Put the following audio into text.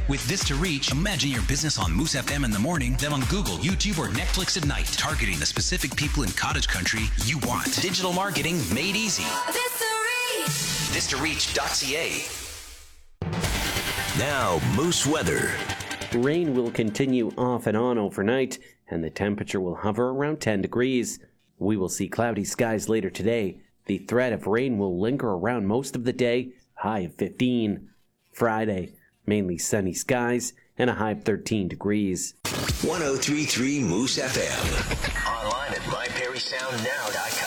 With This to Reach, imagine your business on Moose FM in the morning, then on Google, YouTube, or Netflix at night, targeting the specific people in cottage country you want. Digital marketing made easy. ThisToReach.ca. Now, Moose weather. Rain will continue off and on overnight, and the temperature will hover around 10 degrees. We will see cloudy skies later today. The threat of rain will linger around most of the day, high of 15. Friday, mainly sunny skies and a high of 13 degrees. 103.3 Moose FM. Online at myperrysoundnow.com.